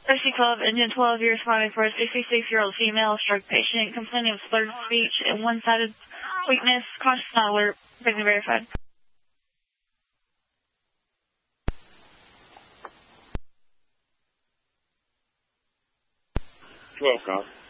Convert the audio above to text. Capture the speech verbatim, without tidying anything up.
Mercy Club, Engine twelve, you're responding for a sixty-six-year-old female stroke patient complaining of slurred speech and one-sided weakness. Conscious not alert. Been verified. twelve, cop.